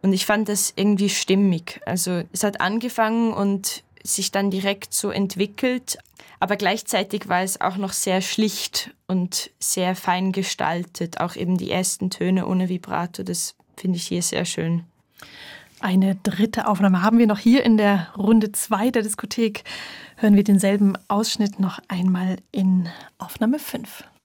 Und ich fand das irgendwie stimmig. Also es hat angefangen und sich dann direkt so entwickelt, aber gleichzeitig war es auch noch sehr schlicht und sehr fein gestaltet. Auch eben die ersten Töne ohne Vibrato, das finde ich hier sehr schön. Eine dritte Aufnahme haben wir noch hier in der Runde 2 der Diskothek. Hören wir denselben Ausschnitt noch einmal in Aufnahme 5.